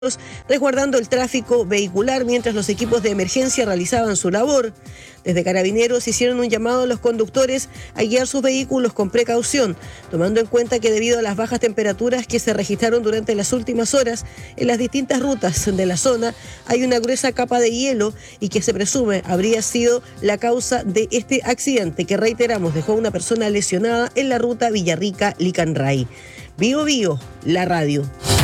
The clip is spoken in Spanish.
resguardando el tráfico vehicular mientras los equipos de emergencia realizaban su labor. Desde Carabineros hicieron un llamado a los conductores a guiar sus vehículos con precaución, tomando en cuenta que debido a las bajas temperaturas que se registraron durante las últimas horas en las distintas rutas de la zona, hay una gruesa capa de hielo y que se presume habría sido la causa de este accidente que, reiteramos, dejó a una persona lesionada en la ruta Villarrica-Licanray. Bío Bío, la radio.